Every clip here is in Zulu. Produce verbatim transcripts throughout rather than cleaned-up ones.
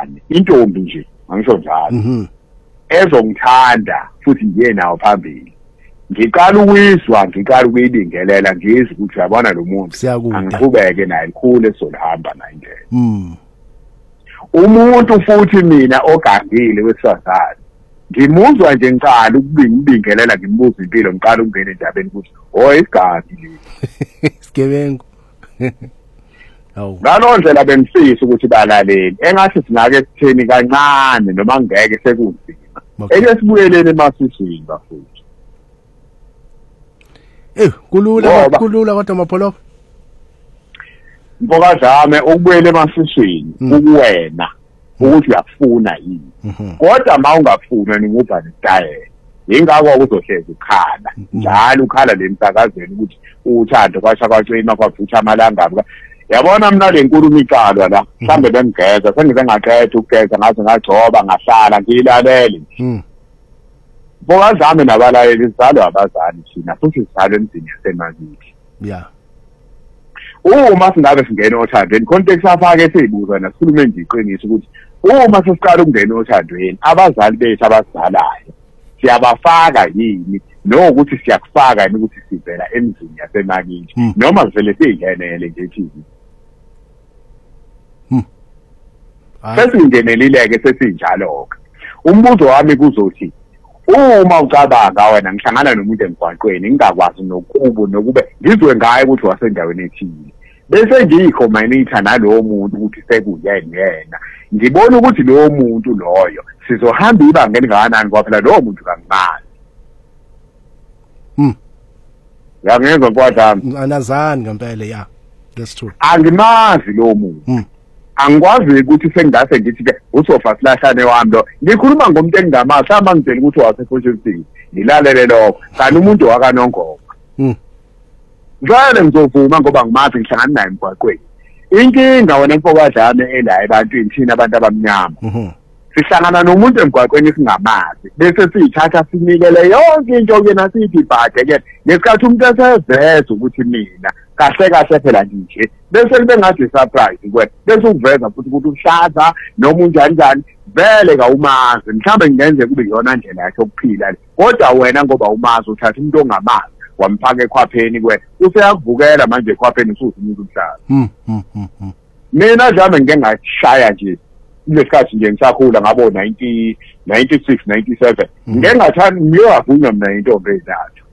ingane intombi nje angisho njalo mhm ezongithanda futhi ngiye nawo phambili ngiqala ukuyizwa ngiqala ukuyibingelela ngizwe ukuthi uyabona lo muntu angiqhubeke naye likhulu esolihamba naye indlela mhm umuntu futhi mina ogangile wesifazane ngimuzwa nje ngiqala ukubingelela ngimbuza impilo ngiqala ukungena endabeni ukuthi oh isigadi le sigebengu awu ngalo ndlela bengifisa ukuthi balaleli engathi sinake sitheni kancane noma ngeke sekunzima eke sibuyeleni emasiswini bafuthi eh kulula kulula kodwa mapholo mboka zame ukubuyela emasiswini ukuwena ukuthi uyafuna yini kodwa mawungafuna ningubha nesitayela ingakho kuzohleza ukhala njalo ukhala lemsakazweni ukuthi uthando kwasha kwatshema kwavutha amalanga yabona mina lenkulumo iqalwa la mhlambe bengigeza sengize ngaqeda ukugeza ngaze ngagcoba ngahlala ngilalele mhm boka zame nabalaleli sizalwa abazali thina futhi sizalwa emzini yasemakithi yeah uma singabe singena othandweni context afake sizibuza nasikhulume nje iqiniso ukuthi uma sesiqala ukungena othandweni abazali bethu abazalayo siyabafaka yini nokuthi siyakufaka yini ukuthi sivela emzini yasemakithi noma vele siyingenele nje thini hm sesingenelileke sesinjalo ke umbuzo wami kuzothi uma ucabanga wena ngihlangana nomuntu emgwaqweni ngingakwazi nokubo nokube ngizwe ngaye ukuthi wasendaweni ethile bese ngikho manitha nalowo muntu ukuthi sekuyena yena ngibona ukuthi lowo muntu loyo sizohamba ibanga elingakanani kwaphela lowo muntu kangimazi hm yangezwa kwadami anazani ngempela yeah that's true angimazi lowo muntu angikwazi ukuthi sengase ngithi ke usofa silahlane wami lo ngikhuluma ngomuntu engingamazi hlamba ngitshela ukuthi waseFortune ngilalele lokho kanti umuntu wakanongoma mhm ngale ngizovuma ngoba ngimazi ngihlangana naye emgwaqweni inkinga wena mfokadlame ela ebantwini thina abantu abamnyama mhm sihlangana nomuntu emgwaqweni singamazi bese siyithatha sinikele yonke into kuyena sithi bhade ke ngesikhathi umuntu eseveza ukuthi mina kahle kahle phela nje bese kube ngathi surprise kwe bese uveza futhi ukuthi uhlaza noma unjani njani vele kawumazi mhlambe ngenze kube yona ndlela yakhe ukuphila kodwa wena ngoba umazi uthatha umuntu ongamazi wamphaka ekhwapheni kwe useyakuvukela manje ekhwapheni usuthi umuntu umhlaba mhm mhm mina njalo ngeke ngashaya nje lesikhathi nje ngisakhula ngabo nineteen ninety-six ninety-seven ngeke ngathanda ngiyovunywa mina intombi ezathu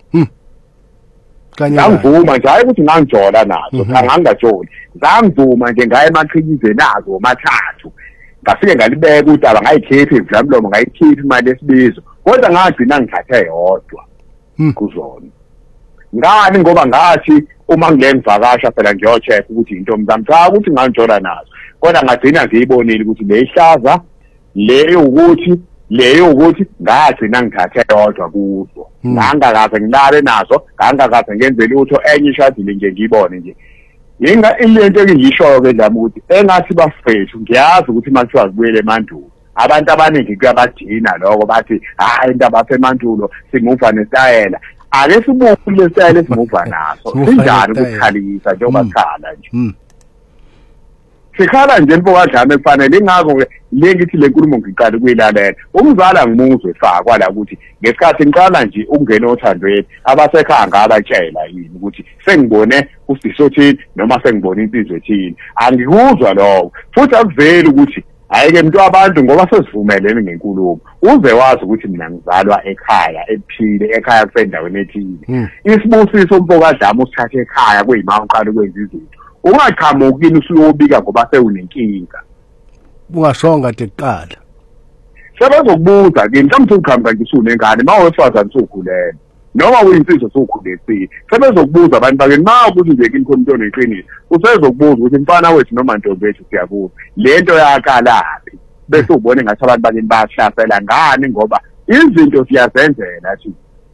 ngangivuma nje hayi ukuthi ngangijola nazo angangajoli ngangivuma nje ngaye emaqhikize nazo mathathu ngafike ngalibeka udaba ngayikhipha ivlamlomo ngayikhipha imali esibizo kodwa ngagcina ngithathe yodwa kuzona ngani ngoba ngathi uma ngilengivakasha phela ngiyocheck ukuthi intombi zami cha ukuthi ngangijola nazo kodwa ngagcina ngiyibonile ukuthi leyihlaza leyo ukuthi leyo ukuthi ngagcina ngithathe yodwa kuzo ngangakaze ngilale nazo ngangakaze ngenze lutho enye ishadile nje ngiyibone nje yinga ilento engiyishoyo ke lami ukuthi engathi bafethu ngiyazi ukuthi makuthiwa kubuyele emandulo abantu abaningi kuyabadina lokho bathi hayi indaba apha emandulo simuva nesitayela ake sibuke lesitayela simuva naso sinjani ukukhalisa njengoba sikhala nje sikhala nje mfokadlame kufanele ingakho le ngithi le nkulumo ngiqala ukuyilalela umzala ngimuzwe fakwa la ukuthi ngesikhathi ngiqala nje ukungena othandweni abasekhaya ngabatshela yini ukuthi sengibone usisothini noma sengibone insizwe ethini angikuzwa lokho futhi akuveli ukuthi ayike umuntu abantu ngoba sesivumelene ngenkulumo uze wazi ukuthi mina ngizalwa ekhaya ephile ekhaya kusendaweni ethile isibusiso umfokadlame usithathe ekhaya kuyima uqala ukwenza izinto ungaqhamukini usuyobika ngoba sewunenkinga ungashonga de kuqala sebazokubuza ke mhlawumbe ukhamba ngisune mawesifazane sokhulene noma uyinsizwa sokhulesile sebezokubuza abantu bakeni mawukuthi nje kini khona into neqiniso usezokubuza ukuthi mfana wethu noma ntombi wethu siyakuba lento yakalaphi bese ubone ngathi abantu bakeni bayahlasela ngani ngoba izinto siyazenzela thi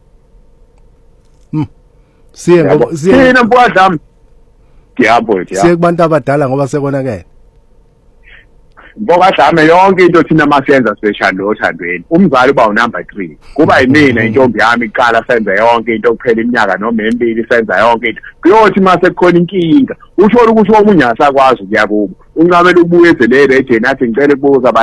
hm siye ngoba siye thina mfowadlami ngiyabona siye kubantu abadala ngoba sekonakele ngoba dlame yonke into thina masiyenza special othandweni umzali uba unumber three kuba yimina intombi yami iqala senza yonke into kuphela iminyaka noma emibili senza yonke into kuyothi mase kukhona inkinga uthola ukuthi omunye asakwazi ukuya kubo uncamela ubuye ezelele ejeni athi ngicela ukubuza